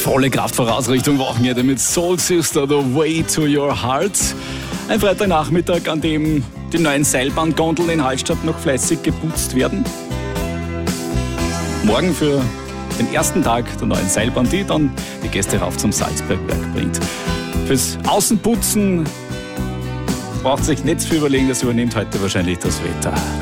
Volle Kraft voraus Richtung Wochenende mit Soul Sister, The Way to Your Heart. Ein Freitagnachmittag, an dem die neuen Seilbahngondeln in Hallstatt noch fleißig geputzt werden. Morgen für den ersten Tag der neuen Seilbahn, die dann die Gäste rauf zum Salzbergwerk bringt. Fürs Außenputzen braucht sich nicht viel überlegen, das übernimmt heute wahrscheinlich das Wetter.